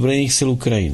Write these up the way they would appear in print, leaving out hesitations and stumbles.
ozbrojených sil Ukrajiny.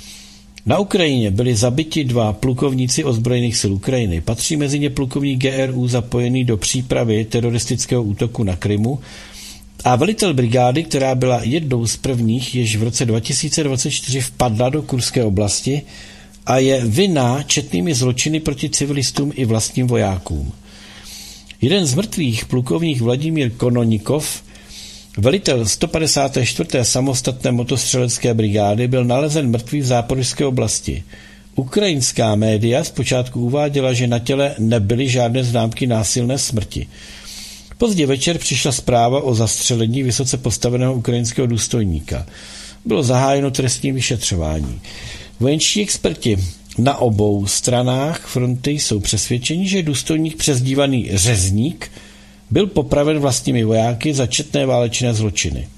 Na Ukrajině byli zabiti 2 plukovníci ozbrojených sil Ukrajiny. Patří mezi ně plukovník GRU zapojený do přípravy teroristického útoku na Krymu a velitel brigády, která byla jednou z prvních, jež v roce 2024 vpadla do Kurské oblasti a je vinná četnými zločiny proti civilistům i vlastním vojákům. Jeden z mrtvých, plukovník Vladimír Kononikov, velitel 154. samostatné motostřelecké brigády, byl nalezen mrtvý v Záporožské oblasti. Ukrajinská média zpočátku uváděla, že na těle nebyly žádné známky násilné smrti. Pozdě večer přišla zpráva o zastřelení vysoce postaveného ukrajinského důstojníka. Bylo zahájeno trestní vyšetřování. Vojenští experti na obou stranách fronty jsou přesvědčeni, že důstojník přezdívaný Řezník byl popraven vlastními vojáky za četné válečné zločiny.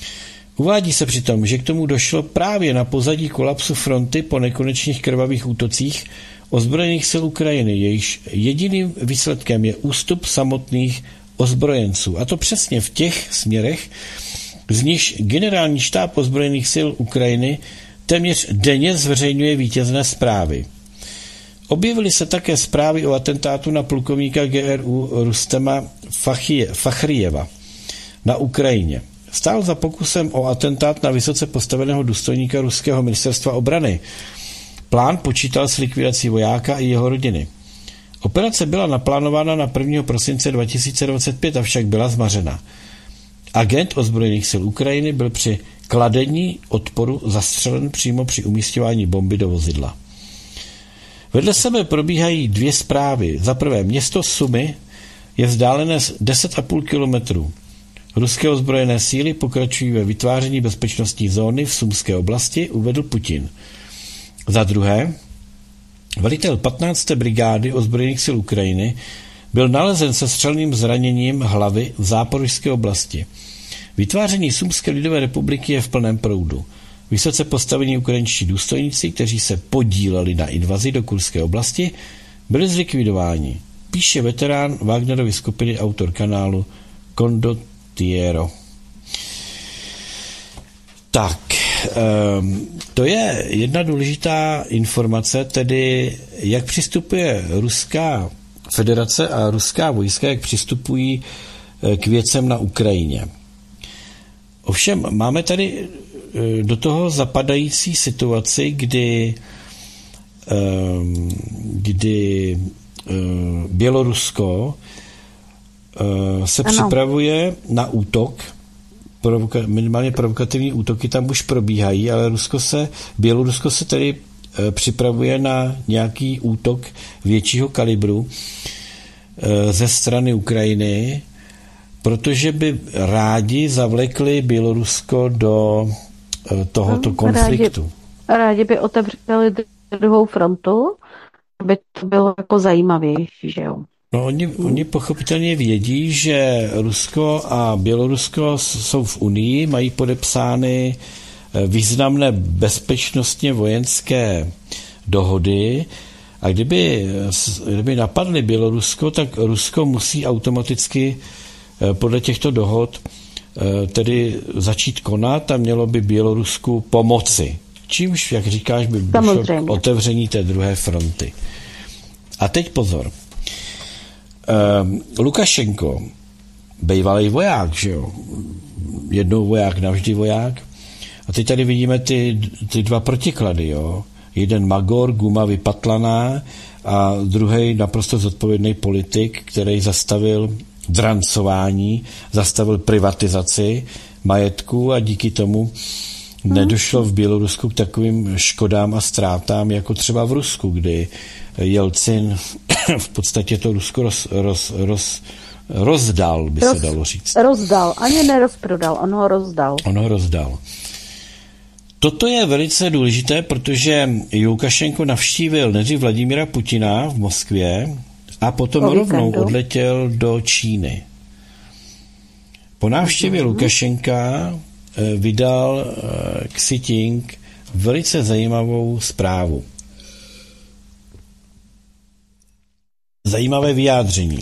Uvádí se přitom, že k tomu došlo právě na pozadí kolapsu fronty po nekonečných krvavých útocích ozbrojených sil Ukrajiny, jejichž jediným výsledkem je ústup samotných ozbrojenců. A to přesně v těch směrech, z nichž generální štáb ozbrojených sil Ukrajiny téměř denně zveřejňuje vítězné zprávy. Objevily se také zprávy o atentátu na plukovníka GRU Rustema Fachrijeva na Ukrajině. Stál za pokusem o atentát na vysoce postaveného důstojníka ruského ministerstva obrany. Plán počítal s likvidací vojáka i jeho rodiny. Operace byla naplánována na 1. prosince 2025, avšak byla zmařena. Agent ozbrojených sil Ukrajiny byl při kladení odporu zastřelen přímo při umísťování bomby do vozidla. Vedle sebe probíhají 2 zprávy. Za prvé, město Sumy je vzdálené 10,5 kilometru. Ruské ozbrojené síly pokračují ve vytváření bezpečnostní zóny v Sumské oblasti, uvedl Putin. Za druhé, velitel 15. brigády ozbrojených sil Ukrajiny byl nalezen se střelným zraněním hlavy v Záporožské oblasti. Vytváření Sumské lidové republiky je v plném proudu. Vysoce postavení ukrajinští důstojníci, kteří se podíleli na invazi do Kurské oblasti, byli zlikvidováni. Píše veterán Wagnerovy skupiny, autor kanálu Condottiero. Tak, to je jedna důležitá informace, tedy jak přistupuje Ruská federace a ruská vojska, jak přistupují k věcem na Ukrajině. Ovšem, máme tady do toho zapadající situaci, kdy Bělorusko se připravuje na útok, minimálně provokativní útoky tam už probíhají, ale Bělorusko se tedy připravuje na nějaký útok většího kalibru ze strany Ukrajiny, protože by rádi zavlekli Bělorusko do tohoto konfliktu. Rádi by otevřeli druhou frontu, aby to bylo jako zajímavější, že jo? No, oni pochopitelně vědí, že Rusko a Bělorusko jsou v Unii, mají podepsány významné bezpečnostně vojenské dohody a kdyby napadli Bělorusko, tak Rusko musí automaticky podle těchto dohod tedy začít konat a mělo by Bělorusku pomoci. Čímž, jak říkáš, by došlo k otevření té druhé fronty. A teď pozor. Lukašenko, bývalý voják, že jo? Jednou voják, navždy voják. A teď tady vidíme ty 2 protiklady, jo? Jeden magor, guma vypatlaná a druhý naprosto zodpovědný politik, který zastavil drancování, zastavil privatizaci majetku a díky tomu nedošlo v Bělorusku k takovým škodám a ztrátám, jako třeba v Rusku, kdy Jelcin v podstatě to Rusko rozdal, by se dalo říct. Rozdal, ani nerozprodal, on ho rozdal. Toto je velice důležité, protože Lukašenko navštívil nejdřív Vladimíra Putina v Moskvě a potom rovnou odletěl do Číny. Po návštěvě Lukašenka vydal Xi Jinping velice zajímavou zprávu. Zajímavé vyjádření.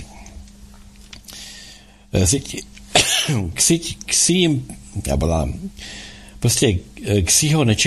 Xiho